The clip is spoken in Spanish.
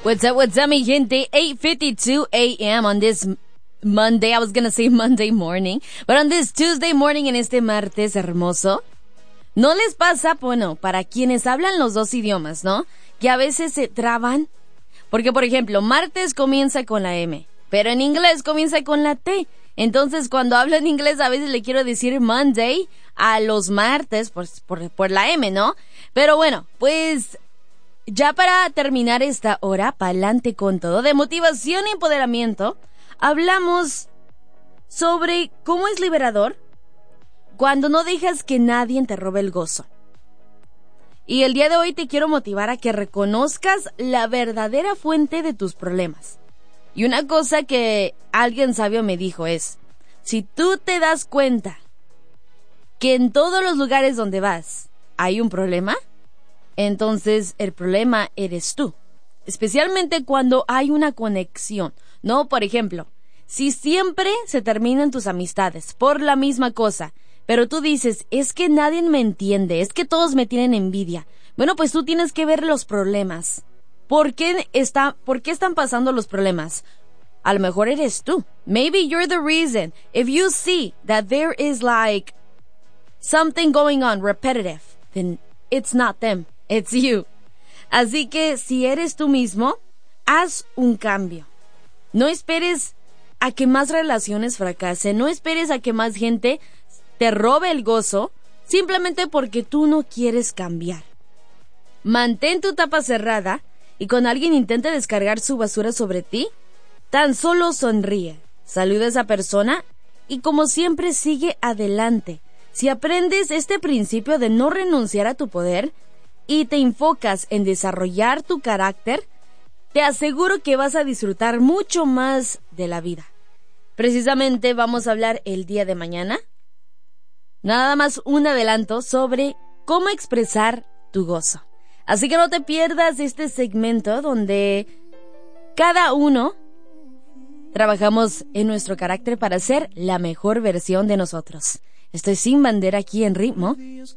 What's up, mi gente? 8:52 a.m. on this Monday. I was gonna say Monday morning, but on this Tuesday morning, en este martes hermoso. ¿No les pasa, bueno, para quienes hablan los dos idiomas, ¿no? Que a veces se traban. Porque, por ejemplo, martes comienza con la M, pero en inglés comienza con la T. Entonces, cuando hablo en inglés, a veces le quiero decir Monday a los martes por la M, ¿no? Pero bueno, pues ya para terminar esta hora, pa'lante con todo, de motivación y empoderamiento, hablamos sobre cómo es liberador cuando no dejas que nadie te robe el gozo. Y el día de hoy te quiero motivar a que reconozcas la verdadera fuente de tus problemas. Y una cosa que alguien sabio me dijo es, si tú te das cuenta que en todos los lugares donde vas hay un problema, entonces el problema eres tú. Especialmente cuando hay una conexión, ¿no? Por ejemplo, si siempre se terminan tus amistades por la misma cosa, pero tú dices, es que nadie me entiende, es que todos me tienen envidia. Bueno, pues tú tienes que ver los problemas. ¿Por qué están pasando los problemas? A lo mejor eres tú. Maybe you're the reason. If you see that there is like something going on repetitive, then it's not them, it's you. Así que si eres tú mismo, haz un cambio. No esperes a que más relaciones fracasen, no esperes a que más gente te robe el gozo, simplemente porque tú no quieres cambiar. Mantén tu tapa cerrada y cuando alguien intente descargar su basura sobre ti, tan solo sonríe, saluda a esa persona y como siempre sigue adelante. Si aprendes este principio de no renunciar a tu poder y te enfocas en desarrollar tu carácter, te aseguro que vas a disfrutar mucho más de la vida. Precisamente vamos a hablar el día de mañana, nada más un adelanto sobre cómo expresar tu gozo. Así que no te pierdas este segmento donde cada uno trabajamos en nuestro carácter para ser la mejor versión de nosotros. Estoy Sin Bandera aquí en Ritmo